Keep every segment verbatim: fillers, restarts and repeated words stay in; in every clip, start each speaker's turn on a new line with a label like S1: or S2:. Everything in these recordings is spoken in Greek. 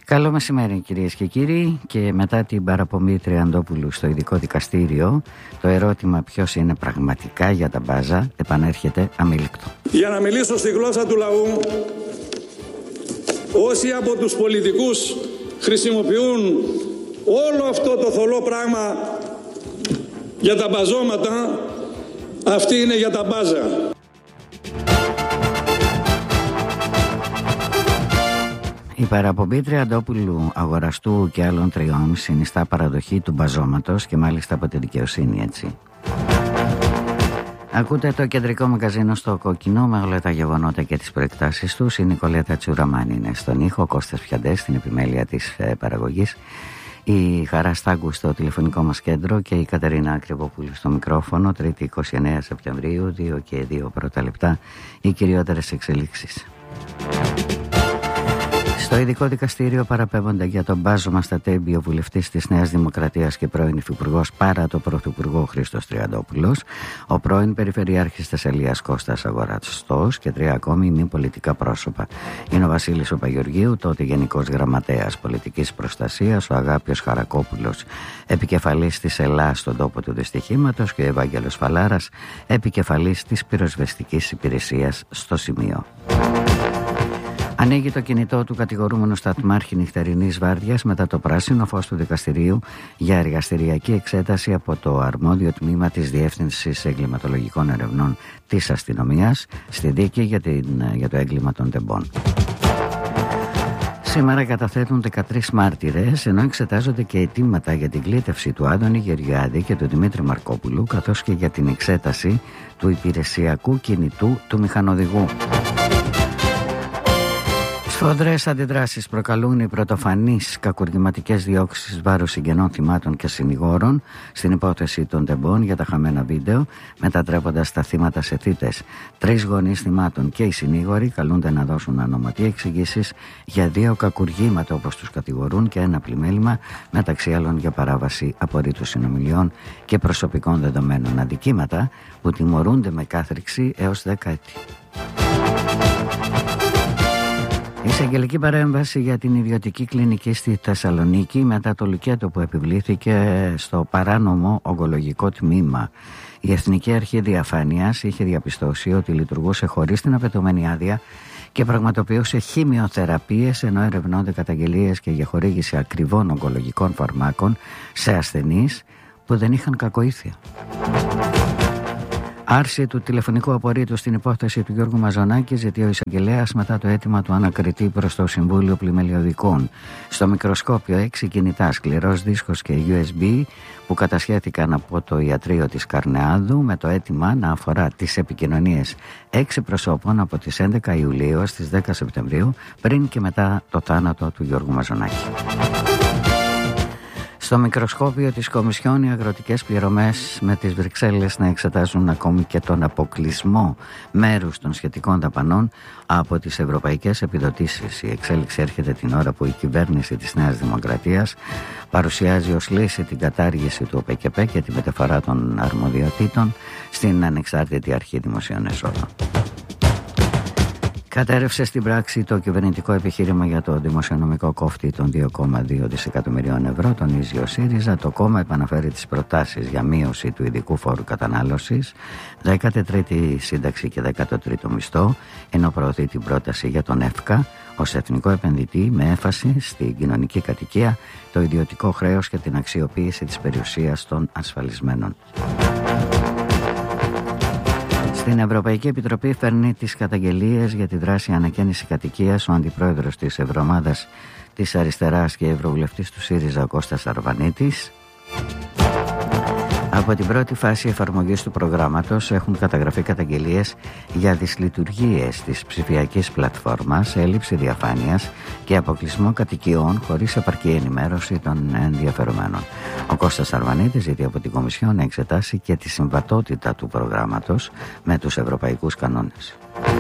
S1: Καλό μεσημέρι κυρίες και κύριοι, και μετά την παραπομπή Τριαντόπουλου στο ειδικό δικαστήριο, το ερώτημα ποιος είναι πραγματικά για τα μπάζα επανέρχεται αμήλικτο.
S2: Για να μιλήσω στη γλώσσα του λαού, όσοι από τους πολιτικούς χρησιμοποιούν όλο αυτό το θολό πράγμα για τα μπαζώματα, αυτή είναι για τα μπάζα.
S1: Η παραπομπή Τριαντόπουλου, αγοραστού και άλλων τριών συνιστά παραδοχή του μπαζώματος, και μάλιστα από τη δικαιοσύνη, έτσι. Ακούτε το κεντρικό μαγαζίνο στο Κόκκινο με όλα τα γεγονότα και τις προεκτάσεις τους. Η Νικολέτα Τσουραμάνη είναι στον ήχο, ο Κώστας Πιαντές στην επιμέλεια της ε, παραγωγής, η Χαρά Στάγκου στο τηλεφωνικό μας κέντρο και η Κατερίνα Ακριβοπούλου στο μικρόφωνο. Τρίτη είκοσι εννέα Σεπτεμβρίου, δύο και δύο πρώτα λεπτά, οι κυριότερες εξελίξεις. Στο ειδικό δικαστήριο παραπέμπονται για τον μπάζωμα στα τέμπη ο βουλευτής της Νέας Δημοκρατίας και πρώην υφυπουργός παρά το πρωθυπουργό Χρήστος Τριαντόπουλος, ο πρώην Περιφερειάρχης Θεσσαλίας Κώστας Αγοραστός και τρία ακόμη μη πολιτικά πρόσωπα. Είναι ο Βασίλης ο Παγεωργίου, τότε Γενικός Γραμματέας Πολιτικής Προστασίας, ο Αγάπιος Χαρακόπουλος, επικεφαλής της ΕΛΑ στον τόπο του δυστυχήματος, και ο Ευάγγελος Φαλάρας, επικεφαλής της πυροσβεστικής υπηρεσίας στο σημείο. Ανοίγει το κινητό του κατηγορούμενου σταθμάρχη νυχτερινής βάρδιας μετά το πράσινο φως του δικαστηρίου για εργαστηριακή εξέταση από το αρμόδιο τμήμα της Διεύθυνσης Εγκληματολογικών Ερευνών της Αστυνομίας στη δίκη για, την, για το έγκλημα των τεμπών. Σήμερα καταθέτουν δεκατρείς μάρτυρες, ενώ εξετάζονται και αιτήματα για την κλήτευση του Άδωνη Γεωργιάδη και του Δημήτρη Μαρκόπουλου, καθώς και για την εξέταση του υπηρεσιακού κινητού του μηχανοδηγού. Σφοδρές αντιδράσεις προκαλούν οι πρωτοφανείς κακουργηματικές διώξεις βάρους συγγενών θυμάτων και συνηγόρων στην υπόθεση των τεμπών για τα χαμένα βίντεο, μετατρέποντας τα θύματα σε θύτες. Τρεις γονείς θυμάτων και οι συνήγοροι καλούνται να δώσουν ανωματεί εξηγήσεις για δύο κακουργήματα, όπως τους κατηγορούν, και ένα πλημέλημα, μεταξύ άλλων για παράβαση απορρίτου συνομιλιών και προσωπικών δεδομένων, αδικήματα που τιμωρούνται με κάθριξη έως δέκα έτη. Εισαγγελική παρέμβαση για την ιδιωτική κλινική στη Θεσσαλονίκη μετά το λουκέτο που επιβλήθηκε στο παράνομο ογκολογικό τμήμα. Η Εθνική Αρχή Διαφάνειας είχε διαπιστώσει ότι λειτουργούσε χωρίς την απαιτούμενη άδεια και πραγματοποιούσε χημειοθεραπείες, ενώ ερευνώνται καταγγελίες και για χορήγηση ακριβών ογκολογικών φαρμάκων σε ασθενείς που δεν είχαν κακοήθεια. Άρση του τηλεφωνικού απορρίτου στην υπόθεση του Γιώργου Μαζονάκη ζητεί ο εισαγγελέας μετά το αίτημα του ανακριτή προς το Συμβούλιο Πλημελιωδικών. Στο μικροσκόπιο έξι κινητά, σκληρός δίσκος και γιου ες μπι που κατασχέθηκαν από το ιατρείο της Καρνεάδου με το αίτημα να αφορά τις επικοινωνίες έξι προσώπων από τις έντεκα Ιουλίου ως τις δέκα Σεπτεμβρίου, πριν και μετά το θάνατο του Γιώργου Μαζονάκη. Στο μικροσκόπιο της Κομισιόν, οι αγροτικές πληρωμές με τις Βρυξέλλες να εξετάζουν ακόμη και τον αποκλεισμό μέρους των σχετικών δαπανών από τις ευρωπαϊκές επιδοτήσεις. Η εξέλιξη έρχεται την ώρα που η κυβέρνηση της Νέας Δημοκρατίας παρουσιάζει ως λύση την κατάργηση του ΟΠΕΚΕΠΕ και τη μεταφορά των αρμοδιοτήτων στην Ανεξάρτητη Αρχή Δημοσίων Εσόδων. Κατέρευσε στην πράξη το κυβερνητικό επιχείρημα για το δημοσιονομικό κόφτη των δύο κόμμα δύο δισεκατομμυρίων ευρώ, τονίζει ο ΣΥΡΙΖΑ. Το κόμμα επαναφέρει τις προτάσεις για μείωση του ειδικού φόρου κατανάλωσης, δέκατη τρίτη σύνταξη και δέκατο τρίτο μισθό, ενώ προωθεί την πρόταση για τον ΕΦΚΑ ως εθνικό επενδυτή με έμφαση στην κοινωνική κατοικία, το ιδιωτικό χρέος και την αξιοποίηση της περιουσίας των ασφαλισμένων. Στην Ευρωπαϊκή Επιτροπή φέρνει τις καταγγελίες για τη δράση ανακαίνιση κατοικίας ο αντιπρόεδρος της Ευρωομάδας της Αριστεράς και ευρωβουλευτής του ΣΥΡΙΖΑ, ο Κώστας Αρβανίτης. Από την πρώτη φάση εφαρμογής του προγράμματος έχουν καταγραφεί καταγγελίες για δυσλειτουργίες της ψηφιακής πλατφόρμας, έλλειψη διαφάνειας και αποκλεισμό κατοικιών χωρίς επαρκή ενημέρωση των ενδιαφερομένων. Ο Κώστας Αρβανίτης ζητεί από την Κομισιόν να εξετάσει και τη συμβατότητα του προγράμματος με τους ευρωπαϊκούς κανόνες.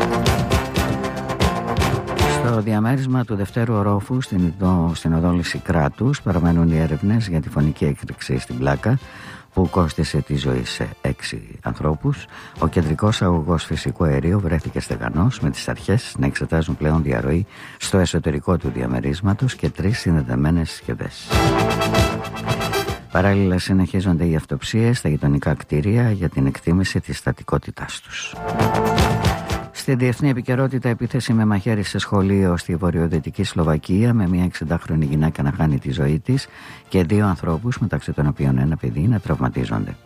S1: Στο διαμέρισμα του δευτέρου ορόφου στην, στην οδό Λυσικράτους παραμένουν οι έρευνες για τη φωνική έκρηξη στην πλάκα που κόστισε τη ζωή σε έξι ανθρώπους. Ο κεντρικός αγωγός φυσικού αερίου βρέθηκε στεγανός, με τις αρχές να εξετάζουν πλέον διαρροή στο εσωτερικό του διαμερίσματος και τρεις συνδεδεμένες συσκευές. Παράλληλα συνεχίζονται οι αυτοψίες στα γειτονικά κτίρια για την εκτίμηση της στατικότητάς τους. Στη διεθνή επικαιρότητα, επίθεση με μαχαίρι σε σχολείο στη βορειοδυτική Σλοβακία, με μια εξηντάχρονη γυναίκα να χάνει τη ζωή της και δύο ανθρώπους, μεταξύ των οποίων ένα παιδί, να τραυματίζονται.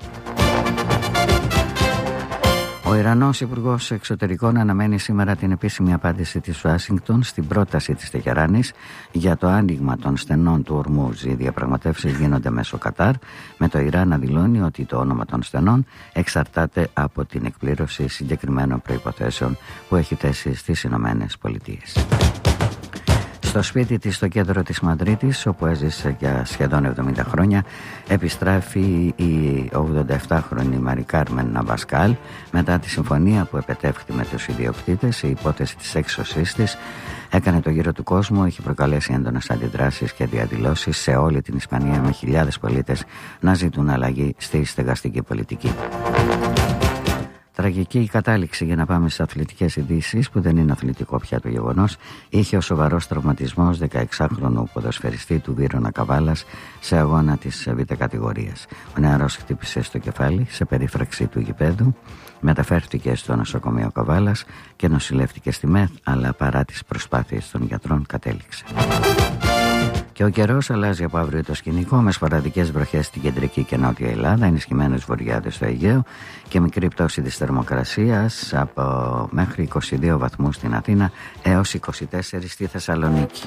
S1: Ο Ιρανός Υπουργός Εξωτερικών αναμένει σήμερα την επίσημη απάντηση της Ουάσιγκτον στην πρόταση της Τεχεράνης για το άνοιγμα των στενών του Ορμούζ. Οι διαπραγματεύσεις γίνονται μέσω Κατάρ, με το Ιράν να δηλώνει ότι το όνομα των στενών εξαρτάται από την εκπλήρωση συγκεκριμένων προϋποθέσεων που έχει θέσει στις Ηνωμένες Πολιτείες. Στο σπίτι της στο κέντρο της Μαδρίτης, όπου έζησε για σχεδόν εβδομήντα χρόνια, επιστράφει η ογδονταεπτάχρονη Μαρί Κάρμεν Ναβασκάλ μετά τη συμφωνία που επετεύχθη με τους ιδιοκτήτες. Η υπόθεση της έξωσής της έκανε το γύρο του κόσμου, έχει προκαλέσει έντονες αντιδράσεις και διαδηλώσεις σε όλη την Ισπανία, με χιλιάδες πολίτες να ζητούν αλλαγή στη στεγαστική πολιτική. Τραγική η κατάληξη, για να πάμε στις αθλητικές ειδήσεις, που δεν είναι αθλητικό πια το γεγονός. Είχε ο σοβαρός τραυματισμός δεκαεξάχρονου ποδοσφαιριστή του Βύρωνα Καβάλας σε αγώνα της Β' κατηγορίας. Ο νεαρός χτύπησε στο κεφάλι σε περίφραξη του γηπέδου, μεταφέρθηκε στο νοσοκομείο Καβάλας και νοσηλεύτηκε στη ΜΕΘ, αλλά παρά τις προσπάθειες των γιατρών κατέληξε. Και ο καιρός αλλάζει από αύριο το σκηνικό, με σποραδικές βροχές στην κεντρική και νότια Ελλάδα, ενισχυμένες βοριάδες στο Αιγαίο και μικρή πτώση της θερμοκρασίας από μέχρι είκοσι δύο βαθμούς στην Αθήνα έως είκοσι τέσσερα στη Θεσσαλονίκη.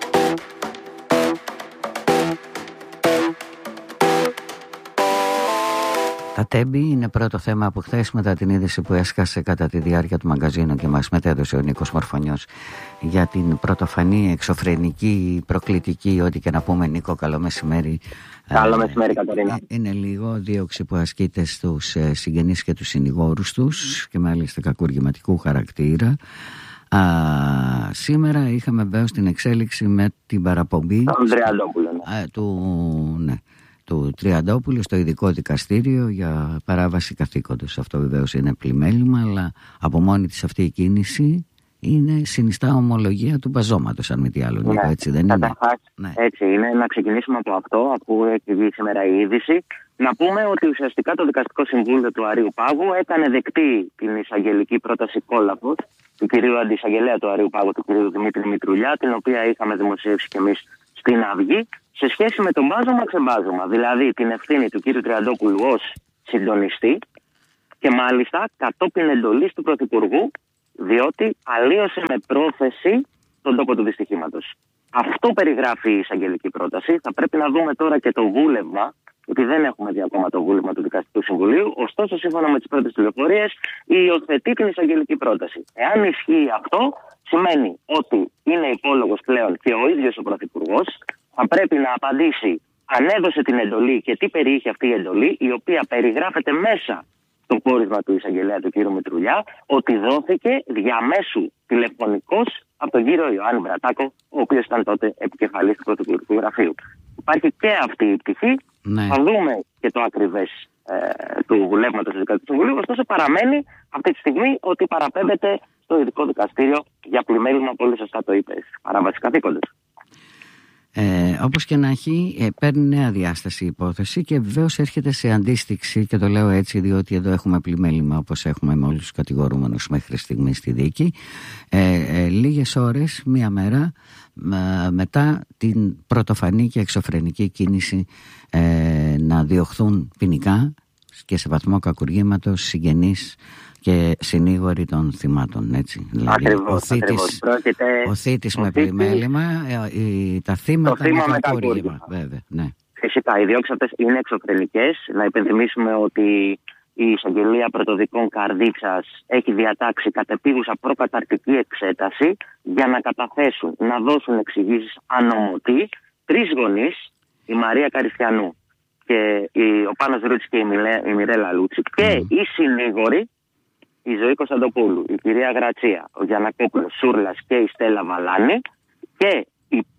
S1: Τα τέμπη είναι πρώτο θέμα από χθες, μετά την είδηση που έσκασε κατά τη διάρκεια του μαγκαζίνου και μας μετέδωσε ο Νίκος Μορφωνιός για την πρωτοφανή, εξωφρενική, προκλητική, ό,τι και να πούμε. Νίκο, καλό μεσημέρι.
S3: Καλό μεσημέρι, Κατερίνα.
S1: Είναι λίγο δίωξη που ασκείται στους συγγενείς και τους συνηγόρους τους και μάλιστα κακουργηματικού χαρακτήρα. Α, σήμερα είχαμε βέβαια την εξέλιξη με την παραπομπή
S3: Τον Τριαντόπουλο,
S1: ναι. του... ναι. του Τριαντόπουλου στο ειδικό δικαστήριο για παράβαση καθήκοντος. Αυτό βεβαίως είναι πλημέλημα, αλλά από μόνη της αυτή η κίνηση είναι συνιστά ομολογία του μπαζώματος, αν μη τι άλλο. Ναι. Έτσι δεν είναι?
S3: Ναι. Έτσι είναι. Να ξεκινήσουμε από αυτό, αφού έχει βγει σήμερα η είδηση. Να πούμε ότι ουσιαστικά το Δικαστικό Συμβούλιο του Αρείου Πάγου έκανε δεκτή την εισαγγελική πρόταση κόλαφος του κυρίου Αντισαγγελέα του Αρείου Πάγου, του κυρίου Δημήτρη Μητρουλιά, την οποία είχαμε δημοσιεύσει κι εμείς στην Αυγή, σε σχέση με τον μπάζωμα ξεμπάζωμα, δηλαδή την ευθύνη του κύριου Τριαντόπουλου ως συντονιστή και μάλιστα κατόπιν εντολής του Πρωθυπουργού, διότι αλλίωσε με πρόθεση τον τόπο του δυστυχήματος. Αυτό περιγράφει η εισαγγελική πρόταση. Θα πρέπει να δούμε τώρα και το βούλευμα, γιατί δεν έχουμε δει ακόμα το βούλευμα του Δικαστικού Συμβουλίου. Ωστόσο, σύμφωνα με τις πρώτες πληροφορίες, υιοθετεί την εισαγγελική πρόταση. Εάν ισχύει αυτό, σημαίνει ότι είναι υπόλογος πλέον και ο ίδιος ο Πρωθυπουργός. Θα πρέπει να απαντήσει αν έδωσε την εντολή και τι περιείχε αυτή η εντολή, η οποία περιγράφεται μέσα στο πόρισμα του εισαγγελέα του κ. Μητρουλιά, ότι δόθηκε διαμέσου τηλεφωνικός από τον κύριο Ιωάννη Μπρατάκο, ο οποίος ήταν τότε επικεφαλής του Πρωθυπουργικού Γραφείου. Υπάρχει και αυτή η πτυχή. Ναι. Θα δούμε και το ακριβές ε, του βουλεύματος του Δικαστικού Συμβουλίου. Ωστόσο, παραμένει αυτή τη στιγμή ότι παραπέμπεται στο ειδικό δικαστήριο για πλημέλημα, πολύ σωστά το είπε, παράβαση καθήκοντος.
S1: Ε, όπως και να έχει, ε, παίρνει νέα διάσταση η υπόθεση και βεβαίως έρχεται σε αντίστοιξη, και το λέω έτσι διότι εδώ έχουμε πλημέλημα, όπως έχουμε με όλους τους κατηγορούμενους μέχρι στιγμή στη δίκη, ε, ε, λίγες ώρες, μία μέρα ε, μετά την πρωτοφανή και εξωφρενική κίνηση ε, να διωχθούν ποινικά και σε βαθμό κακουργήματος συγγενείς και συνήγοροι των θυμάτων, έτσι. Δηλαδή,
S3: ακριβώς,
S1: ο θήτης,
S3: Πρόκειται...
S1: ο θήτης με πλημέλημα, τα θύματα
S3: θύμα
S1: με κακούργημα. Βέβαια, ναι.
S3: Φυσικά, οι διώξεις αυτές είναι εξωφρενικές. Να υπενθυμίσουμε ότι η εισαγγελία πρωτοδικών Καρδίτσας έχει διατάξει κατεπίγουσα προκαταρκτική εξέταση για να καταθέσουν, να δώσουν εξηγήσεις ανωμοτή τρεις γονείς, η Μαρία Καριστιανού και η, ο Πάνος Ρούτσης και η, Μιλέ, η Μιρέλα Λούτσι, mm. και οι συνήγοροι, η Ζωή Κωνσταντοπούλου, η κυρία Γρατσία, ο Γιαννακόπουλος Σούρλας και η Στέλλα Βαλάνη, και η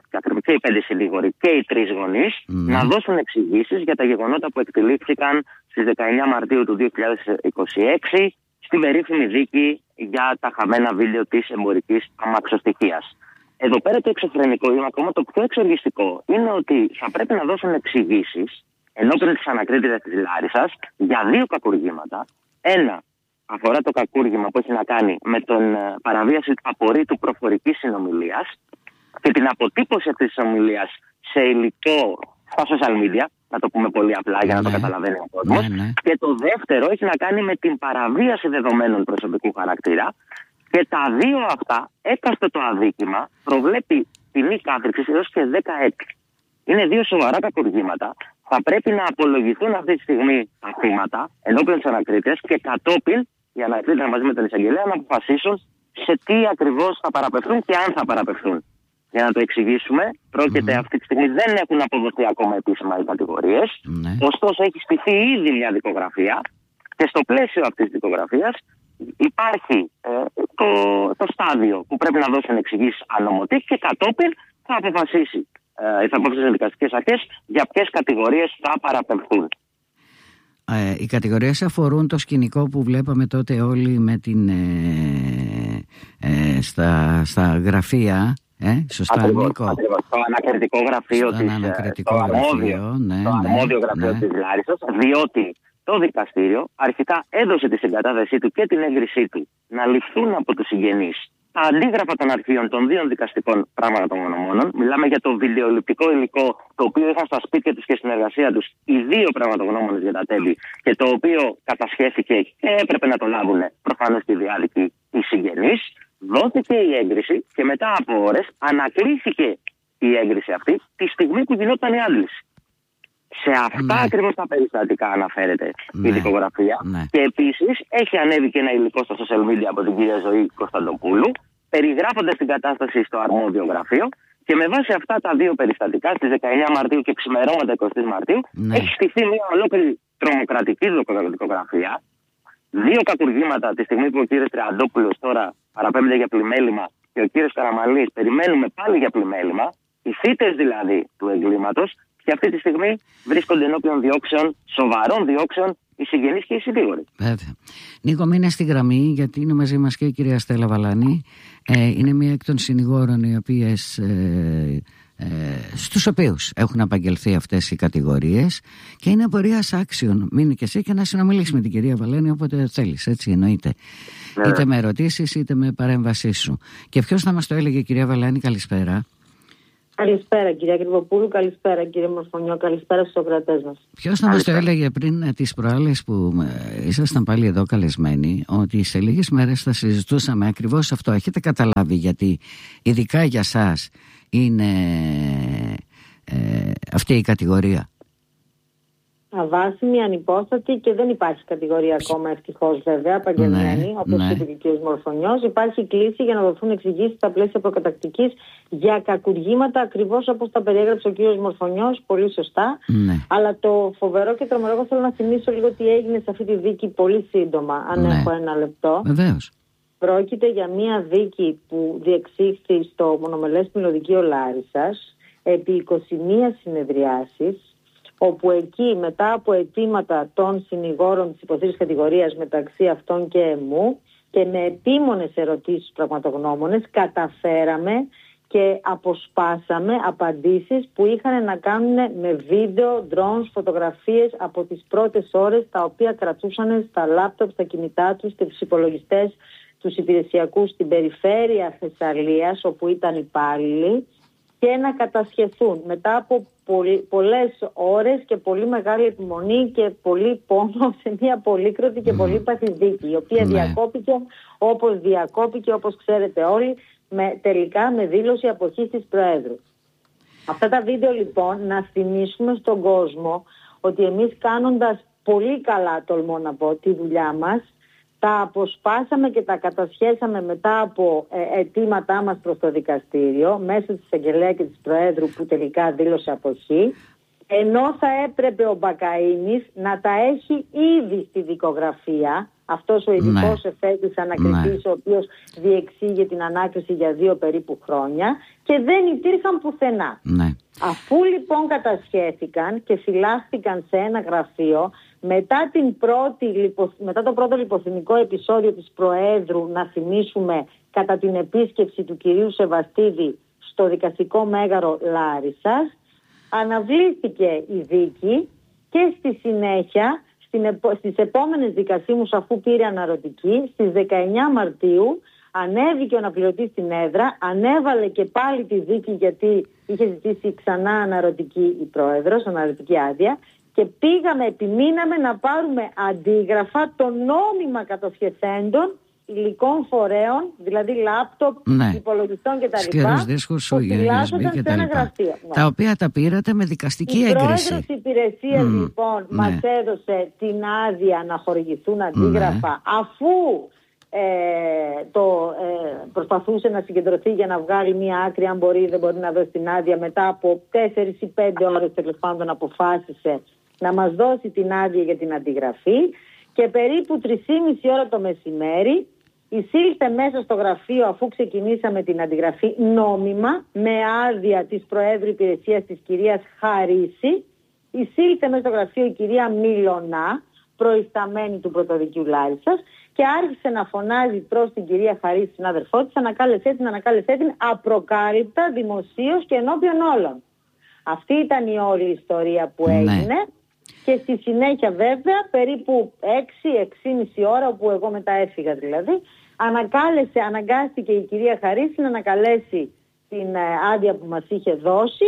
S3: και οι πέντε συνήγοροι και οι τρεις γονείς mm. να δώσουν εξηγήσεις για τα γεγονότα που εκτελήθηκαν στις δεκαεννιά Μαρτίου του δύο χιλιάδες είκοσι έξι στην περίφημη δίκη για τα χαμένα βίντεο της εμπορικής αμαξοστοιχείας. Εδώ πέρα το εξωφρενικό, ή ακόμα το πιο εξοργιστικό, είναι ότι θα πρέπει να δώσουν εξηγήσεις ενώπιον της ανακρίτριας της Λάρισσας για δύο κακουργήματα. Ένα αφορά το κακούργημα που έχει να κάνει με την παραβίαση του απορρίτου προφορικής συνομιλίας και την αποτύπωση αυτής της ομιλίας σε υλικό στα social media, να το πούμε πολύ απλά για να ναι. το καταλαβαίνει ο κόσμος. Ναι, ναι. Και το δεύτερο έχει να κάνει με την παραβίαση δεδομένων προσωπικού χαρακτήρα. Και τα δύο αυτά, έκαστο το αδίκημα, προβλέπει ποινή κάθριξης έως και δέκα έτη. Είναι δύο σοβαρά κακουργήματα. Θα πρέπει να απολογηθούν αυτή τη στιγμή τα θύματα ενώπιον της ανακρίτριας και κατόπιν οι ανακρίτες μαζί με τον εισαγγελέα να αποφασίσουν σε τι ακριβώς θα παραπευθούν και αν θα παραπευθούν. Για να το εξηγήσουμε, πρόκειται mm. αυτή τη στιγμή δεν έχουν αποδοθεί ακόμα επίσημα οι κατηγορίες. Mm. Ωστόσο, έχει στηθεί ήδη μια δικογραφία και στο πλαίσιο αυτής της δικογραφίας υπάρχει ε, το, το στάδιο που πρέπει να δώσουν εξηγήσεις ανωμοτή και κατόπιν θα αποφασίσει. Ε, θα αποφασίσουν οι δικαστικές αρχές για ποιες κατηγορίες θα παραπευθούν.
S1: Ε, οι κατηγορίες αφορούν το σκηνικό που βλέπαμε τότε όλοι με την, ε, ε, στα, στα γραφεία. Ε, σωστά,
S3: ακριβώς,
S1: Νίκο.
S3: Ακριβώς. Το ανακριτικό γραφείο της,
S1: ανακριτικό
S3: το
S1: γραφείο,
S3: αρμόδιο,
S1: ναι,
S3: το αρμόδιο
S1: ναι,
S3: γραφείο
S1: ναι.
S3: της Λάρισσας, διότι το δικαστήριο αρχικά έδωσε τη συγκατάθεσή του και την έγκρισή του να ληφθούν από τους συγγενείς τα αντίγραφα των αρχείων των δύο δικαστικών πραγματογνωμόνων. Μιλάμε για το βιντεοληπτικό υλικό το οποίο είχαν στα σπίτια τους και στην εργασία τους οι δύο πραγματογνώμονες για τα τέμπη και το οποίο κατασχέθηκε και έπρεπε να το λάβουν προφανώς και οι διάδικοι οι συγγενείς. Δόθηκε η έγκριση και μετά από ώρες ανακλήθηκε η έγκριση αυτή τη στιγμή που γινόταν η άντληση. Σε αυτά ναι. ακριβώς τα περιστατικά αναφέρεται ναι. η δικογραφία ναι. και επίσης έχει ανέβει και ένα υλικό στα social media από την κυρία Ζωή Κωνσταντοπούλου περιγράφοντας την κατάσταση στο αρμόδιο γραφείο και με βάση αυτά τα δύο περιστατικά στις δεκαεννιά Μαρτίου και ξημερώματα εικοστή Μαρτίου ναι. έχει στηθεί μια ολόκληρη τρομοκρατική δικογραφία. Δύο κακουργήματα τη στιγμή που ο κύριος Τριαντόπουλος τώρα παραπέμπεται για πλημέλημα και ο κύριος Καραμανλής περιμένουμε πάλι για πλημέλημα, οι θύτες δηλαδή του εγκλήματος και αυτή τη στιγμή βρίσκονται ενώπιον διώξεων, σοβαρών διώξεων, οι συγγενείς και οι συνήγοροι.
S1: Βέβαια. Νίκο, μείνε στη γραμμή γιατί είναι μαζί μας και η κυρία Στέλλα Βαλάνη. Ε, είναι μία εκ των συνηγόρων οι οποίες... Ε, Ε, στους οποίους έχουν απαγγελθεί αυτές οι κατηγορίες και είναι απορίας άξιων. Μείνει και εσύ και να συνομιλήσεις με την κυρία Βαλάνη όποτε θέλεις, έτσι εννοείται. Ναι. Είτε με ερωτήσεις είτε με παρέμβασή σου. Και ποιος θα μας το έλεγε, κυρία Βαλάνη? Καλησπέρα.
S4: Καλησπέρα κυρία Κρυβοπούλου, καλησπέρα κύριε Μορφωνιό, καλησπέρα στους ακροατές μας.
S1: Ποιος θα μας το έλεγε πριν τις προάλλες που ήσασταν πάλι εδώ καλεσμένοι, ότι σε λίγες μέρες θα συζητούσαμε ακριβώς αυτό? Έχετε καταλάβει γιατί ειδικά για σας είναι ε, αυτή η κατηγορία?
S4: Αβάσιμη, ανυπόστατη και δεν υπάρχει κατηγορία ακόμα ευτυχώς βέβαια απαγγελμένη, ναι, όπως
S1: ναι.
S4: είπε και ο κ. Μορφωνιός. Υπάρχει κλίση για να δοθούν εξηγήσεις στα πλαίσια προκατακτικής για κακουργήματα ακριβώς όπως τα περιέγραψε ο κ. Μορφωνιός, πολύ σωστά.
S1: Ναι.
S4: Αλλά το φοβερό και τρομερό, εγώ θέλω να θυμίσω λίγο τι έγινε σε αυτή τη δίκη πολύ σύντομα, αν ναι. έχω ένα λεπτό.
S1: Βεβαίως.
S4: Πρόκειται για μια δίκη που διεξήχθη στο μονομελές Μυλλοδικείο Λάρισσας επί είκοσι μία συνεδριάσεις, όπου εκεί μετά από αιτήματα των συνηγόρων της υποθέσεως κατηγορίας μεταξύ αυτών και εμού και με επίμονες ερωτήσεις στους πραγματογνώμονες καταφέραμε και αποσπάσαμε απαντήσεις που είχαν να κάνουν με βίντεο, drones, φωτογραφίες από τις πρώτες ώρες, τα οποία κρατούσαν στα λάπτοπ, στα κινητά τους και τους υπολογιστές τους υπηρεσιακούς στην περιφέρεια Θεσσαλίας, όπου ήταν υπάλληλοι, και να κατασχεθούν μετά από πολλ, πολλές ώρες και πολύ μεγάλη επιμονή και πολύ πόνο σε μια πολύκροτη και πολύπαθη δίκη, η οποία ναι. διακόπηκε όπως διακόπηκε, όπως ξέρετε όλοι, με, τελικά με δήλωση αποχής της Προέδρου. Αυτά τα βίντεο λοιπόν, να θυμίσουμε στον κόσμο ότι εμείς κάνοντας πολύ καλά, τολμώ να πω, τη δουλειά μας, τα αποσπάσαμε και τα κατασχέσαμε μετά από ε, αιτήματά μας προς το δικαστήριο μέσω της εισαγγελέα και της Προέδρου που τελικά δήλωσε αποχή, ενώ θα έπρεπε ο Μπακαΐνης να τα έχει ήδη στη δικογραφία, αυτός ο ειδικός ναι. εφέτης ανακριτής ναι. ο οποίος διεξήγε την ανάκριση για δύο περίπου χρόνια, και δεν υπήρχαν πουθενά.
S1: Ναι.
S4: Αφού λοιπόν κατασχέθηκαν και φυλάχθηκαν σε ένα γραφείο, μετά, την πρώτη, μετά το πρώτο λιποθυμικό επεισόδιο της Προέδρου, να θυμίσουμε, κατά την επίσκεψη του κυρίου Σεβαστίδη στο δικαστικό μέγαρο Λάρισσας, αναβλήθηκε η δίκη και στη συνέχεια στις επόμενες δικασίμους, αφού πήρε αναρωτική, στις δεκαεννιά Μαρτίου ανέβηκε ο αναπληρωτής στην έδρα, ανέβαλε και πάλι τη δίκη, γιατί είχε ζητήσει ξανά αναρωτική η Πρόεδρος, αναρωτική άδεια, και πήγαμε, επιμείναμε να πάρουμε αντίγραφα των νόμιμα κατασχεθέντων υλικών φορέων, δηλαδή λάπτοπ, ναι, υπολογιστών κτλ.
S1: Σκληρούς δίσκους, γιου ες μπι κτλ. Ναι. Τα οποία τα πήρατε με δικαστική η έγκριση. Η Πρόεδρος Υπηρεσίας mm,
S4: λοιπόν ναι. μας έδωσε την άδεια να χορηγηθούν αντίγραφα, ναι, αφού ε, το ε, προσπαθούσε να συγκεντρωθεί για να βγάλει μία άκρη, αν μπορεί ή δεν μπορεί να δώσει την άδεια. Μετά από τέσσερις ή πέντε ώρες τέλος πάντων αποφάσισε να μας δώσει την άδεια για την αντιγραφή, και περίπου τρεις και μισή ώρα το μεσημέρι εισήλθε μέσα στο γραφείο, αφού ξεκινήσαμε την αντιγραφή νόμιμα, με άδεια της Προέδρου Υπηρεσίας της κυρίας Χαρίση, εισήλθε μέσα στο γραφείο η κυρία Μιλωνά, προϊσταμένη του πρωτοδικείου Λάρισσας, και άρχισε να φωνάζει προς την κυρία Χαρίση, συνάδελφό της, ανακάλεσέ την, ανακάλεσέ την, απροκάλυπτα, δημοσίως και ενώπιον όλων. Αυτή ήταν η όλη ιστορία που έγινε. Ναι. Και στη συνέχεια βέβαια, περίπου έξι με έξι και μισή ώρα, όπου εγώ μετά έφυγα δηλαδή, ανακάλεσε, αναγκάστηκε η κυρία Χαρίση να ανακαλέσει την άδεια που μας είχε δώσει,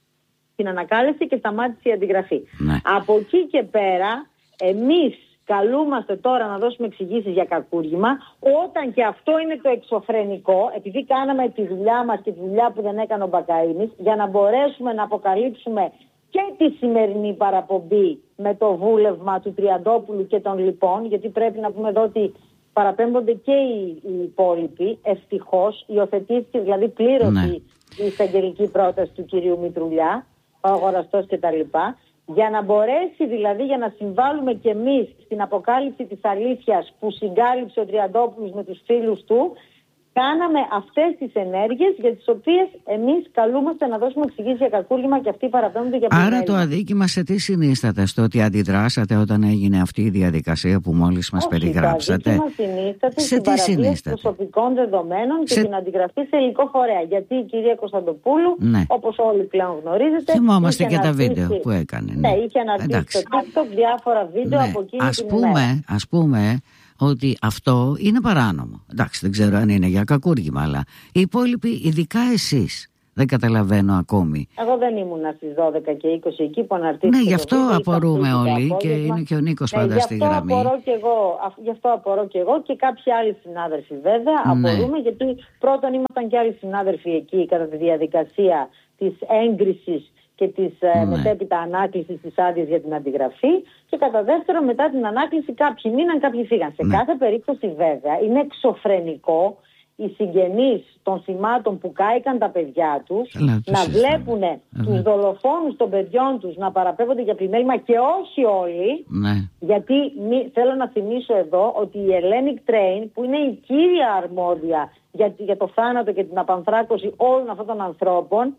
S4: την ανακάλεσε και σταμάτησε η αντιγραφή. Ναι. Από εκεί και πέρα, εμείς καλούμαστε τώρα να δώσουμε εξηγήσεις για κακούργημα, όταν και αυτό είναι το εξωφρενικό, επειδή κάναμε τη δουλειά μας και τη δουλειά που δεν έκανε ο Μπακαΐνης, για να μπορέσουμε να αποκαλύψουμε και τη σημερινή παραπομπή με το βούλευμα του Τριαντόπουλου και των λοιπών, γιατί πρέπει να πούμε εδώ ότι παραπέμπονται και οι, οι υπόλοιποι. Ευτυχώς υιοθετήθηκε δηλαδή πλήρως ναι. η εισαγγελική πρόταση του κυρίου Μητρουλιά, ο αγοραστός κτλ. Για να μπορέσει δηλαδή, για να συμβάλλουμε κι εμείς στην αποκάλυψη της αλήθειας που συγκάλυψε ο Τριαντόπουλος με τους φίλους του, κάναμε αυτές τις ενέργειες για τις οποίες εμείς καλούμαστε να δώσουμε εξηγήσεις για κακούργημα, και αυτοί παραπέμπονται για πλημέλημα.
S1: Άρα το αδίκημα σε τι συνίσταται? Στο ότι αντιδράσατε όταν έγινε αυτή η διαδικασία που μόλις μας
S4: Όχι,
S1: περιγράψατε?
S4: Το αδίκημα συνίσταται
S1: σε
S4: στην
S1: τι
S4: παραβίαση
S1: συνίσταται?
S4: προσωπικών δεδομένων και
S1: σε...
S4: την αντιγραφή σε υλικό φορέα. Γιατί η κυρία Κωνσταντοπούλου, ναι. όπως όλοι πλέον γνωρίζετε,
S1: θυμόμαστε και τα βίντεο που έκανε. Ναι,
S4: ναι είχε αναρτήσει στο TikTok διάφορα βίντεο ναι. από εκείνη
S1: ας
S4: την
S1: πούμε,
S4: ημέρα.
S1: Ας πούμε ότι αυτό είναι παράνομο. Εντάξει, δεν ξέρω αν είναι για κακούργημα, αλλά οι υπόλοιποι, ειδικά εσείς, δεν καταλαβαίνω ακόμη.
S4: Εγώ δεν ήμουνα στις δώδεκα και είκοσι εκεί που αναρτήθηκα.
S1: Ναι, γι' αυτό
S4: βίντεο,
S1: απορούμε όλοι και είναι και ο Νίκος ναι, πάντα στη γραμμή.
S4: Απορώ και εγώ, γι' αυτό απορώ και εγώ και κάποιοι άλλοι συνάδελφοι βέβαια. Ναι. Απορούμε, γιατί πρώτον ήμασταν και άλλοι συνάδελφοι εκεί κατά τη διαδικασία της έγκρισης και της ναι. μετέπειτα ανάκλησης της άδειας για την αντιγραφή, και κατά δεύτερον μετά την ανάκληση κάποιοι μείναν, κάποιοι φύγαν. Σε ναι. κάθε περίπτωση βέβαια είναι εξωφρενικό οι συγγενείς των θυμάτων που κάηκαν τα παιδιά τους Λά, να βλέπουν ναι. τους δολοφόνους των παιδιών τους να παραπέμπονται για πλημέλημα, και όχι όλοι,
S1: ναι.
S4: γιατί μη, θέλω να θυμίσω εδώ ότι η Hellenic Train, που είναι η κύρια αρμόδια για, για το θάνατο και την απανθράκωση όλων αυτών των ανθρώπων,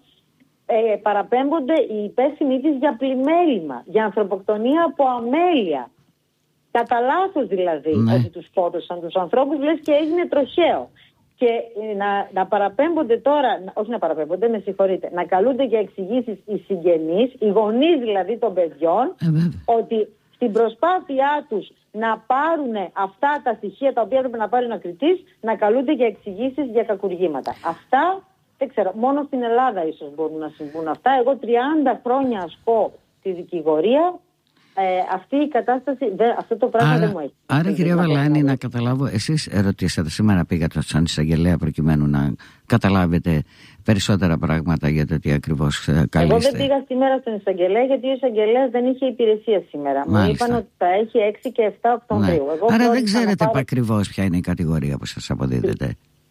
S4: Ε, παραπέμπονται οι υπεύθυνοι της για πλημέλημα, για ανθρωποκτονία από αμέλεια. Κατά λάθος δηλαδή, ναι. ότι τους σκότωσαν τους ανθρώπους, λες και έγινε τροχαίο. Και ε, να, να παραπέμπονται τώρα, όχι να παραπέμπονται, με συγχωρείτε, να καλούνται για εξηγήσεις οι συγγενείς, οι γονείς δηλαδή των παιδιών,
S1: ε,
S4: ότι στην προσπάθειά τους να πάρουν αυτά τα στοιχεία τα οποία έπρεπε να πάρει ο ακριτής, να καλούνται για εξηγήσεις για κακουργήματα. Αυτά δεν ξέρω, μόνο στην Ελλάδα ίσως μπορούν να συμβούν αυτά. Εγώ τριάντα χρόνια ασκώ τη δικηγορία. Ε, αυτή η κατάσταση, δε, αυτό το πράγμα
S1: άρα,
S4: δεν μου έχει.
S1: Άρα κυρία Βαλάνη, να καταλάβω, εσείς ρωτήσατε, σήμερα πήγατε σαν εισαγγελέα προκειμένου να καταλάβετε περισσότερα πράγματα για το τι ακριβώς καλείστε.
S4: Εγώ δεν πήγα σήμερα στον εισαγγελέα, γιατί ο εισαγγελέας δεν είχε υπηρεσία σήμερα. Μάλιστα. Μου είπαν ότι θα έχει έξι και εφτά Οκτωβρίου.
S1: Ναι.
S4: Εγώ
S1: άρα δεν ξέρετε
S4: πάρω...
S1: ακριβώς ποια είναι η κατηγορία που σας αποδίδεται.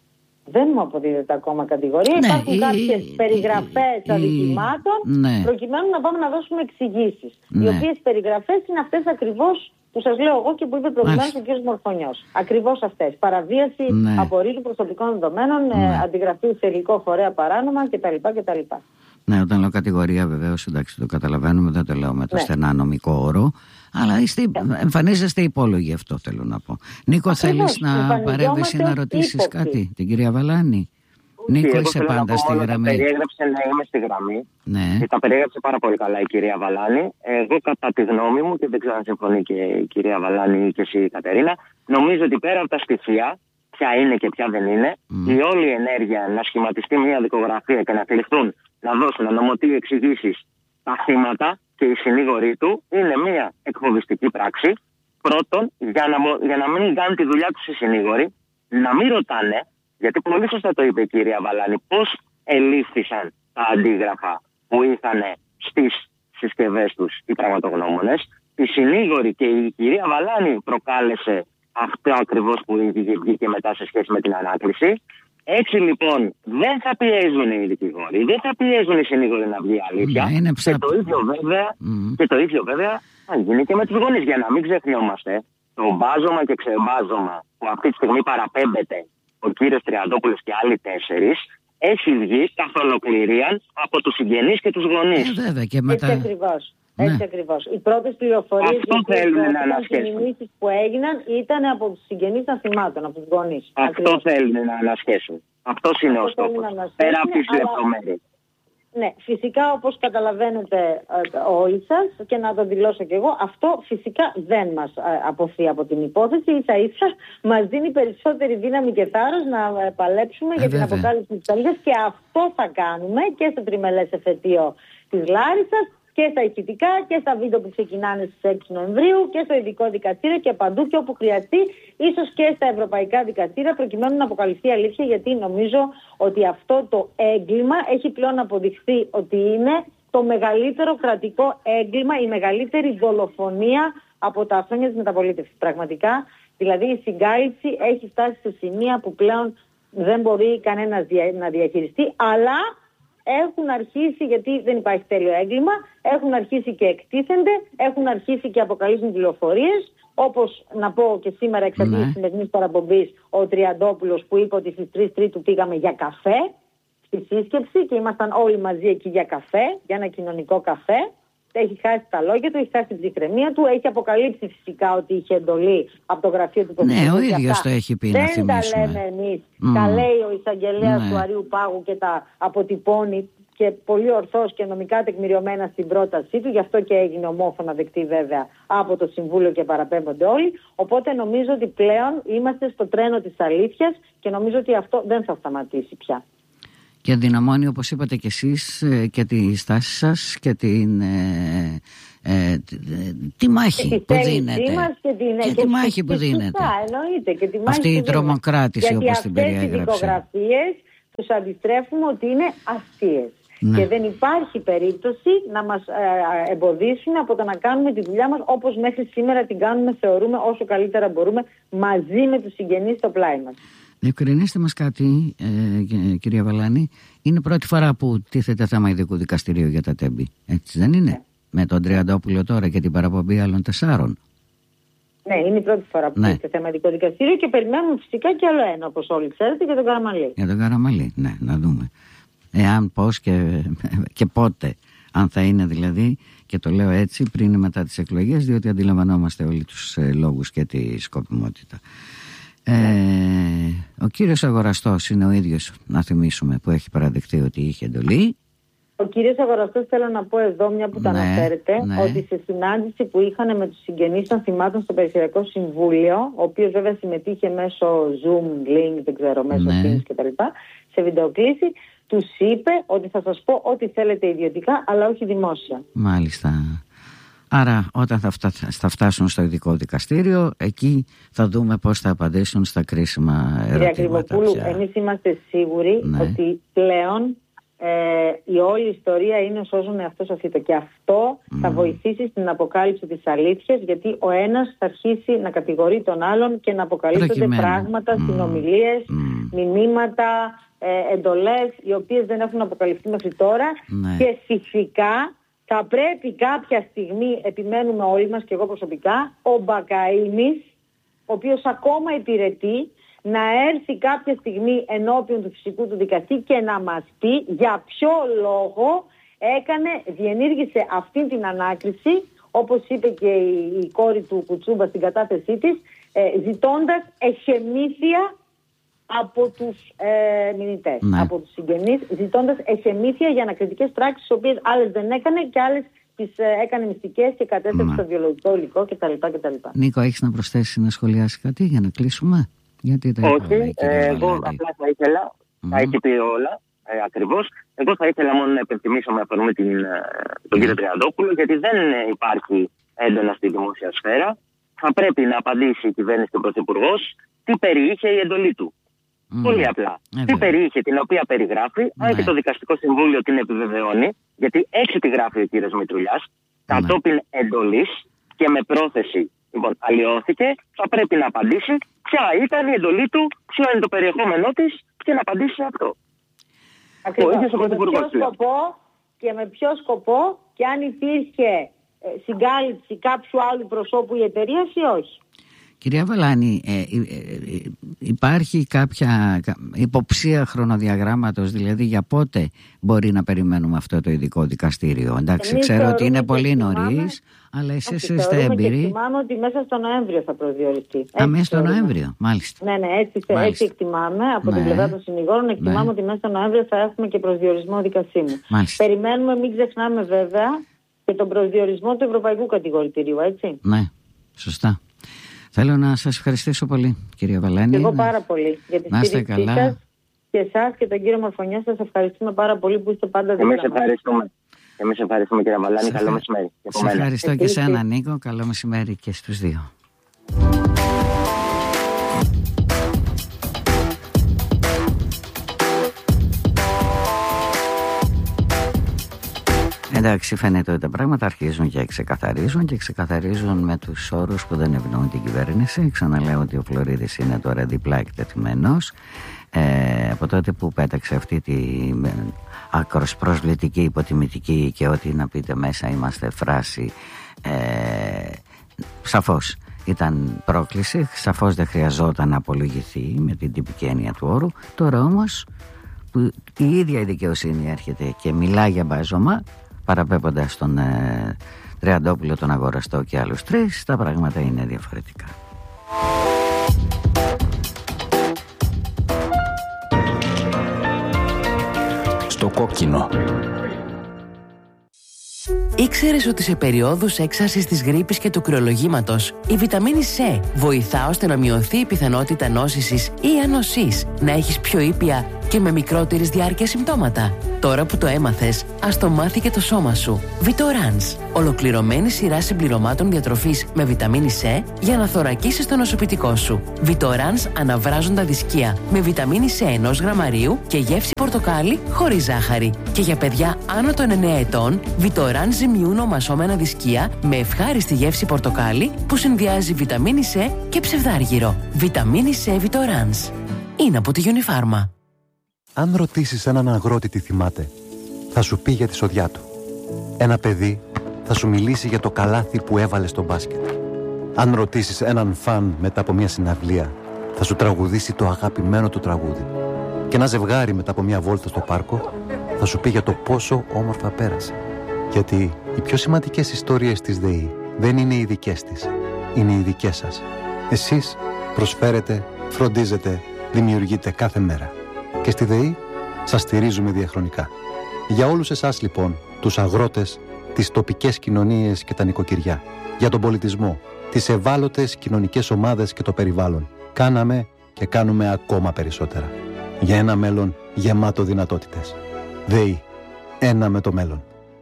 S4: Δεν μου αποδίδεται ακόμα κατηγορία.
S1: Ναι,
S4: Υπάρχουν
S1: η,
S4: κάποιες
S1: η,
S4: περιγραφές η, αδικημάτων,
S1: ναι.
S4: προκειμένου να πάμε να δώσουμε εξηγήσεις.
S1: Ναι.
S4: Οι οποίες περιγραφές είναι αυτές ακριβώς που σας λέω εγώ και που είπε προηγουμένως ο κ. Μορφωνιός. Ακριβώς αυτές. Παραβίαση
S1: ναι.
S4: απορρίτου προσωπικών δεδομένων,
S1: ναι.
S4: ε, αντιγραφή σε υλικό φορέα παράνομα κτλ. κτλ.
S1: Ναι, όταν λέω κατηγορία, βεβαίως, εντάξει, το καταλαβαίνουμε, δεν το λέω με το ναι. στενά νομικό όρο, αλλά είστε, εμφανίζεστε υπόλογοι, αυτό θέλω να πω. Νίκο, θέλεις να παρέμβεις ή να ρωτήσεις κάτι, την κυρία Βαλάνη? Νίκο, είσαι πάντα στη γραμμή.
S3: Τα περιέγραψε να είμαι στη γραμμή.
S1: Ναι.
S3: Και τα περιέγραψε πάρα πολύ καλά η κυρία Βαλάνη. Εγώ, κατά τη γνώμη μου, και δεν ξέρω αν συμφωνεί και η κυρία Βαλάνη ή και εσύ, Κατερίνα, νομίζω ότι πέρα από τα στοιχεία, ποια είναι και ποια δεν είναι, mm. η όλη ενέργεια να σχηματιστεί μια δικογραφία και να κληθούν να δώσουν ανομωτή εξηγήσεις τα θύματα και οι συνήγοροι του, είναι μια εκφοβιστική πράξη. Πρώτον, για να, για να μην κάνουν τη δουλειά τους οι συνήγοροι, να μην ρωτάνε. Γιατί πολύ σωστά το είπε η κυρία Βαλάνη, πώς ελήφθησαν τα αντίγραφα που είχαν στις συσκευές τους οι πραγματογνώμονες. Οι συνήγοροι και η κυρία Βαλάνη προκάλεσε αυτό ακριβώς που βγήκε μετά σε σχέση με την ανάκριση. Έτσι λοιπόν δεν θα πιέζουν οι δικηγόροι, δεν θα πιέζουν οι συνήγοροι να βγει αλήθεια.
S1: Ναι,
S3: και, το ίδιο βέβαια, mm. και το ίδιο βέβαια θα γίνει και με τους γονείς. Για να μην ξεχνιόμαστε, το μπάζωμα και ξεμπάζωμα που αυτή τη στιγμή παραπέμπεται ο κύριος Τριαντόπουλος και άλλοι τέσσερις, έχει βγει καθ' ολοκληρία από τους συγγενείς και τους γονείς.
S1: Ε, βέβαια, και μετά...
S4: Έτσι ακριβώς.
S1: Ναι.
S4: Έτσι ακριβώς. Οι πρώτες πληροφορίες για τις κινήσεις που έγιναν ήταν από τους συγγενείς των θυμάτων, από τους γονείς.
S3: Αυτό θέλουν να ανασχέσουν. Αυτός είναι ο στόχος. Πέρα από τις λεπτομέρειες.
S4: Ναι, φυσικά όπως καταλαβαίνετε όλοι σας και να το δηλώσω και εγώ, αυτό φυσικά δεν μας αποφύγει από την υπόθεση, ίσα ίσα μας δίνει περισσότερη δύναμη και θάρρος να παλέψουμε ε, για την αποκάλυψη της αλήθειας και αυτό θα κάνουμε και στο τριμελές εφετείο της Λάρισσας και στα ηχητικά και στα βίντεο που ξεκινάνε στις έξι Νοεμβρίου και στο ειδικό δικαστήριο και παντού και όπου χρειαστεί, ίσως και στα ευρωπαϊκά δικαστήρια, προκειμένου να αποκαλυφθεί αλήθεια, γιατί νομίζω ότι αυτό το έγκλημα έχει πλέον αποδειχθεί ότι είναι το μεγαλύτερο κρατικό έγκλημα, η μεγαλύτερη δολοφονία από τα χρόνια της μεταπολίτευσης. Πραγματικά, δηλαδή η συγκάλυψη έχει φτάσει σε σημεία που πλέον δεν μπορεί κανένας να διαχειριστεί, αλλά έχουν αρχίσει, γιατί δεν υπάρχει τέλειο έγκλημα, έχουν αρχίσει και εκτίθενται, έχουν αρχίσει και αποκαλύπτουν πληροφορίες, όπως να πω και σήμερα εξαιτίας της σημερινής παραπομπής ο Τριαντόπουλος που είπε ότι στις τρεις Τρίτου πήγαμε για καφέ στη σύσκεψη και ήμασταν όλοι μαζί εκεί για καφέ, για ένα κοινωνικό καφέ. Έχει χάσει τα λόγια του, έχει χάσει την ψυχραιμία του, έχει αποκαλύψει φυσικά ότι είχε εντολή από το γραφείο του Πρωθυπουργού.
S1: Ναι, ο ίδιος το έχει πει, να θυμίσουμε.
S4: Δεν τα λέμε εμείς. Mm. Τα λέει ο εισαγγελέας ναι. του Αρείου Πάγου και τα αποτυπώνει και πολύ ορθώς και νομικά τεκμηριωμένα στην πρότασή του. Γι' αυτό και έγινε ομόφωνα δεκτή βέβαια από το Συμβούλιο και παραπέμπονται όλοι. Οπότε νομίζω ότι πλέον είμαστε στο τρένο της αλήθειας και νομίζω ότι αυτό δεν θα σταματήσει πια.
S1: Και ενδυναμώνει, όπως είπατε και εσείς, και τη στάση σας και την ε, ε, τη μάχη που δίνεται.
S4: Και, την,
S1: και, και τη μάχη που δίνεται.
S4: Εννοείται. Και τη μάχη
S1: αυτή η τρομοκράτηση, όπως την περιέγραψε. Γιατί αυτές οι δικογραφίες
S4: τους αντιστρέφουμε ότι είναι αστείες. Ναι. Και δεν υπάρχει περίπτωση να μας ε, εμποδίσουν από το να κάνουμε τη δουλειά μας όπως μέχρι σήμερα την κάνουμε, θεωρούμε, όσο καλύτερα μπορούμε, μαζί με τους συγγενείς στο πλάι μας.
S1: Διευκρινίστε μας κάτι, ε, κυρία Βαλάνη. Είναι πρώτη φορά που τίθεται θέμα ειδικού δικαστηρίου για τα τέμπη. Έτσι δεν είναι? Ναι. Με τον Τριαντόπουλο τώρα και την παραπομπή άλλων τεσσάρων.
S4: Ναι, είναι η πρώτη φορά που τίθεται θέμα ειδικό δικαστήριο και περιμένουμε φυσικά και άλλο ένα, όπως όλοι ξέρετε, για τον Καραμαλή.
S1: Για τον Καραμαλή, ναι, να δούμε. Εάν, πώς και, και πότε, αν θα είναι δηλαδή, και το λέω έτσι, πριν ή μετά τις εκλογές, διότι αντιλαμβανόμαστε όλοι τους ε, λόγους και τη σκοπιμότητα. Ε, ο κύριος Αγοραστός είναι ο ίδιος, να θυμίσουμε, που έχει παραδεχτεί ότι είχε εντολή.
S4: Ο κύριος Αγοραστός, θέλω να πω εδώ, μια που ναι, το αναφέρετε, ναι. ότι σε συνάντηση που είχαν με τους συγγενείς των θυμάτων στο Περιφερειακό Συμβούλιο, ο οποίος βέβαια συμμετείχε μέσω Zoom, Link, δεν ξέρω, μέσω ναι. Teams κτλ., σε βιντεοκλήση, τους είπε ότι θα σας πω ό,τι θέλετε ιδιωτικά, αλλά όχι δημόσια.
S1: Μάλιστα. Άρα όταν θα, φτά, θα φτάσουν στο ειδικό δικαστήριο, εκεί θα δούμε πώς θα απαντήσουν στα κρίσιμα ερωτήματα.
S4: Κύριε Ακριβοπούλου, εμείς είμαστε σίγουροι ναι. ότι πλέον ε, η όλη ιστορία είναι ο σώζον εαυτός αφήτω. Και αυτό mm. θα βοηθήσει στην αποκάλυψη της αλήθειας, γιατί ο ένας θα αρχίσει να κατηγορεί τον άλλον και να αποκαλύπτονται Προκειμένου. πράγματα, mm. συνομιλίες, mm. μηνύματα, ε, εντολές, οι οποίες δεν έχουν αποκαλυφθεί μέχρι τώρα. Mm. Και φυσικά θα πρέπει κάποια στιγμή, επιμένουμε όλοι μας και εγώ προσωπικά, ο Μπακαΐνης, ο οποίος ακόμα υπηρετεί, να έρθει κάποια στιγμή ενώπιον του φυσικού του δικαστή και να μας πει για ποιο λόγο έκανε, διενήργησε αυτή την ανάκριση, όπως είπε και η, η κόρη του Κουτσούμπα στην κατάθεσή της, ε, ζητώντας εχεμήθεια από τους ε, μηνυτές, ναι. από τους συγγενείς, ζητώντας εχεμήθεια για ανακριτικές πράξεις, τις οποίες άλλες δεν έκανε και άλλες τις ε, έκανε μυστικές και κατέστρεψε ναι. στο βιολογικό υλικό κτλ. κτλ.
S1: Νίκο, έχεις να προσθέσεις, να σχολιάσεις κάτι για να κλείσουμε? Γιατί τα
S3: Όχι, ε, εγώ απλά θα ήθελα, mm. θα έχει πει όλα ε, ακριβώς. Εγώ θα ήθελα μόνο να επενθυμίσω με αφορμή την, τον mm. κύριο Τριαντόπουλο, γιατί δεν υπάρχει έντονα στη δημόσια σφαίρα. Θα πρέπει να απαντήσει η κυβέρνηση και ο Πρωθυπουργός τι περιείχε η εντολή του. Mm. Πολύ απλά. Mm. Τι περιείχε, την οποία περιγράφει, αν mm. και το Δικαστικό Συμβούλιο την επιβεβαιώνει, γιατί έτσι τη γράφει ο κύριος Μητρουλιάς, mm. κατόπιν εντολής και με πρόθεση. Λοιπόν, αλλοιώθηκε, θα πρέπει να απαντήσει ποια ήταν η εντολή του, ποιο είναι το περιεχόμενό της και να απαντήσει σε αυτό.
S4: Ακριβώς. Και με ποιο σκοπό και με ποιο σκοπό και αν υπήρχε συγκάλυψη κάποιου άλλου προσώπου η εταιρεία ή όχι.
S1: Κυρία Βαλάνη, ε, ε, ε, υπάρχει κάποια υποψία χρονοδιαγράμματος, δηλαδή για πότε μπορεί να περιμένουμε αυτό το ειδικό δικαστήριο? Εντάξει, εμείς ξέρω ότι είναι πολύ νωρίς, αλλά εσείς είστε έμπειροι.
S4: Και εκτιμάμε ότι μέσα στο Νοέμβριο θα προσδιοριστεί.
S1: Α, μέσα στο Νοέμβριο, μάλιστα.
S4: Ναι, ναι, έτσι, έτσι εκτιμάμε από ναι. την πλευρά των συνηγόρων. Εκτιμάμε ναι. ότι μέσα στο Νοέμβριο θα έχουμε και προσδιορισμό δικασίμου. Μάλιστα. Περιμένουμε, μην ξεχνάμε βέβαια, και τον προσδιορισμό του Ευρωπαϊκού Κατηγορητηρίου, έτσι.
S1: Ναι, σωστά. Θέλω να σας ευχαριστήσω πολύ, κυρία Βαλάνη.
S4: Και εγώ πάρα πολύ για τη στήριξή σας και εσάς και τον κύριο Μορφωνιά. Σας ευχαριστούμε πάρα πολύ που είστε πάντα δίπλα μας.
S3: Εμείς ευχαριστούμε. Εμείς ευχαριστούμε, κυρία Βαλάνη. Καλό μεσημέρι.
S1: Σας ευχαριστώ Επίσης. και εσένα, Νίκο. Καλό μεσημέρι και στους δύο. Εντάξει, φαίνεται ότι τα πράγματα αρχίζουν και ξεκαθαρίζουν και ξεκαθαρίζουν με τους όρους που δεν ευνοούν την κυβέρνηση. Ξαναλέω ότι ο Φλωρίδης είναι τώρα διπλά εκτεθειμένος. Ε, από τότε που πέταξε αυτή τη άκρος προσβλητική, υποτιμητική και ό,τι να πείτε μέσα είμαστε φράση, ε, σαφώς ήταν πρόκληση, σαφώς δεν χρειαζόταν να απολογηθεί με την τυπική έννοια του όρου. Τώρα όμως που η ίδια η δικαιοσύνη έρχεται και μιλά για μπάζωμα, παραπέμποντας τον ε, Τριαντόπουλο, τον Αγοραστό και άλλους τρεις, τα πράγματα είναι διαφορετικά.
S5: Στο κόκκινο.
S6: Ήξερες ότι σε περιόδους έξαρσης της γρίπης και του κρυολογήματος η βιταμίνη C βοηθά ώστε να μειωθεί η πιθανότητα νόσησης ή ανοσής, να έχεις πιο ήπια και με μικρότερης διάρκεια συμπτώματα? Τώρα που το έμαθες, ας το μάθει και το σώμα σου. Vitorans, ολοκληρωμένη σειρά συμπληρωμάτων διατροφής με βιταμίνη C για να θωρακίσεις το νοσοποιητικό σου. Vitorans αναβράζοντα δισκία με βιταμίνη C ενός γραμμαρίου και γεύση πορτοκάλι χωρίς ζάχαρη. Και για παιδιά άνω των εννέα ετών, Vitorans ζυμιούν ομασώμενα δισκία με ευχάριστη γεύση πορτοκάλι που συνδυάζει βιταμίνη C και ψευδάργυρο. Βιταμίνη C Vitorans. Είναι από τη Unifarma.
S7: Αν ρωτήσεις έναν αγρότη τι θυμάται, θα σου πει για τη σοδιά του. Ένα παιδί θα σου μιλήσει για το καλάθι που έβαλε στο μπάσκετ. Αν ρωτήσεις έναν φαν μετά από μια συναυλία, θα σου τραγουδήσει το αγαπημένο του τραγούδι. Και ένα ζευγάρι μετά από μια βόλτα στο πάρκο θα σου πει για το πόσο όμορφα πέρασε. Γιατί οι πιο σημαντικές ιστορίες της ΔΕΗ δεν είναι οι δικές της, είναι οι δικές σας. Εσείς προσφέρετε, φροντίζετε, δημιουργείτε κάθε μέρα. Και στη ΔΕΗ σας στηρίζουμε διαχρονικά. Για όλους εσάς λοιπόν, τους αγρότες, τις τοπικές κοινωνίες και τα νοικοκυριά, για τον πολιτισμό, τις ευάλωτες κοινωνικές ομάδες και το περιβάλλον, κάναμε και κάνουμε ακόμα περισσότερα. Για ένα μέλλον γεμάτο δυνατότητες. ΔΕΗ. Ένα με το μέλλον.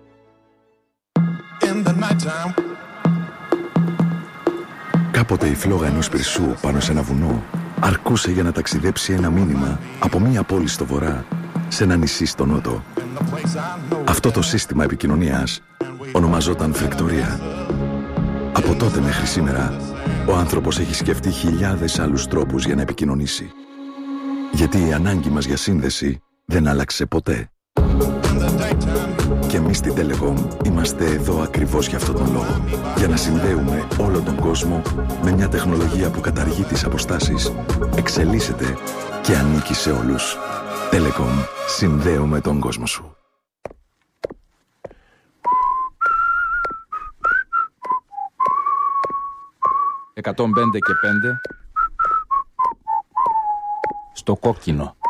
S5: Κάποτε η φλόγα ενός πυρσού πάνω σε ένα βουνό αρκούσε για να ταξιδέψει ένα μήνυμα από μία πόλη στο βορρά σε ένα νησί στο νότο. Αυτό το σύστημα επικοινωνίας ονομαζόταν φρικτορία. Από τότε μέχρι σήμερα, ο άνθρωπος έχει σκεφτεί χιλιάδες άλλους τρόπους για να επικοινωνήσει. Γιατί η ανάγκη μας για σύνδεση δεν άλλαξε ποτέ. Και εμείς στην Telecom είμαστε εδώ ακριβώς για αυτόν τον λόγο. Για να συνδέουμε όλο τον κόσμο με μια τεχνολογία που καταργεί τις αποστάσεις, εξελίσσεται και ανήκει σε όλους. Telecom, συνδέουμε τον κόσμο σου.
S8: εκατόν πέντε και πέντε στο κόκκινο.